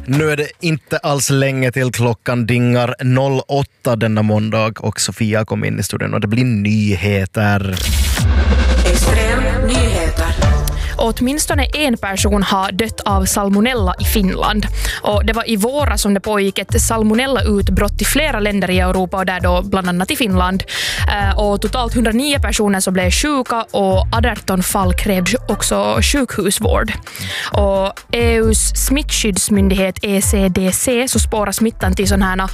Nu är det inte alls länge till klockan dingar 08 denna måndag och Sofia kom in i studion och det blir nyheter. Extrem nyheter. Åtminstone en person har dött av salmonella i Finland. Och det var i våras som det pågick ett salmonella-utbrott i flera länder i Europa och där då bland annat i Finland. Och totalt 109 personer som blev sjuka och 18 fall krävde också sjukhusvård. Och EUs smittskyddsmyndighet ECDC så spårar smittan till sådana här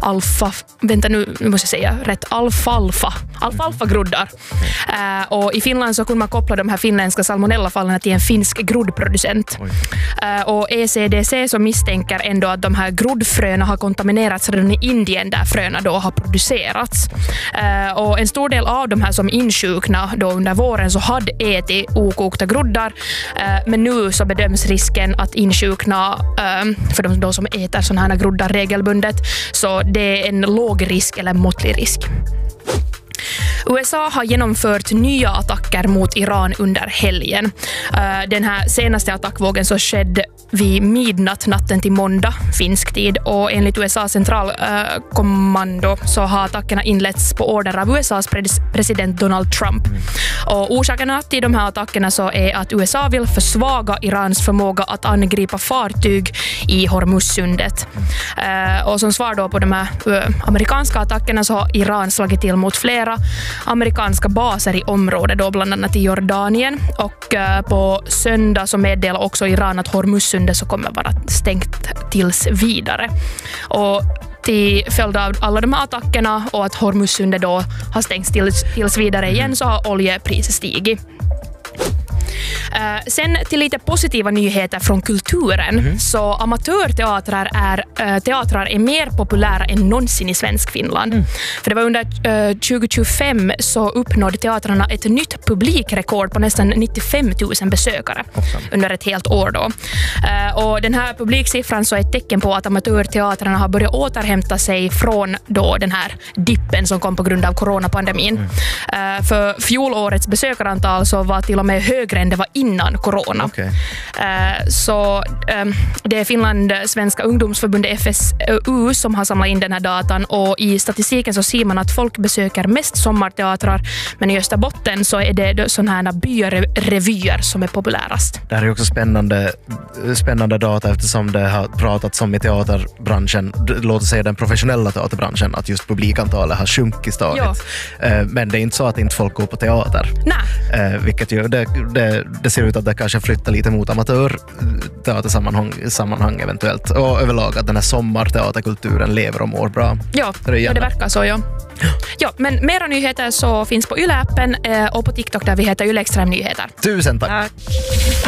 alfalfa-groddar. Och i Finland så kunde man koppla de här finländska salmonellafallen till en finsk groddproducent. Och ECDC så misstänker ändå att de här groddfröna har kontaminerats redan i Indien där fröna då har producerats. Och en stor del av de här som insjukna då under våren så hade ätit okokta groddar. Men nu så bedöms risken att insjukna för de då som äter sådana här groddar regelbundet. Så det är en låg risk eller måttlig risk. USA har genomfört nya attacker mot Iran under helgen. Den här senaste attackvågen så skedde vid midnatt natten till måndag, finsk tid. Och enligt USAs centralkommando så har attackerna inletts på order av USAs president Donald Trump. Och orsakerna till de här attackerna så är att USA vill försvaga Irans förmåga att angripa fartyg i Hormuzsundet. Och som svar då på de här amerikanska attackerna så har Iran slagit till mot flera amerikanska baser i området, då bland annat i Jordanien. Och på söndag så meddelar också Iran att Hormuzsundet så kommer vara stängt tills vidare. Och till följd av alla de här attackerna och att Hormuzsundet då har stängts tills vidare igen så har oljepriset stigit. Sen till lite positiva nyheter från kulturen. Så amatörteatrar är mer populära än någonsin i svensk Finland. För det var under 2025 så uppnådde teatrarna ett nytt publikrekord på nästan 95 000 besökare under ett helt år då. Och den här publiksiffran så är ett tecken på att amatörteatrarna har börjat återhämta sig från då den här dippen som kom på grund av coronapandemin. För fjolårets besökarantal så var till och med högre än det var innan corona. Så det är Finland Svenska ungdomsförbundet FSU som har samlat in den här datan och i statistiken så ser man att folk besöker mest sommarteatrar, men i Österbotten så är det sådana här byrevyer som är populärast. Det här är också spännande data eftersom det har pratats om i teaterbranschen, låt oss säga den professionella teaterbranschen, att just publikantalet har sjunkit stadigt. Men det är inte så att inte folk går på teater. Nej. Vilket ju, det ser ut att det kanske flyttar lite mot amatörteatersammanhang eventuellt. Och överlag att den här sommarteaterkulturen lever och mår bra. Ja, det verkar så, ja. Ja, men mera nyheter så finns på Yle-appen och på TikTok där vi heter Yle Extrem Nyheter. Tusen tack!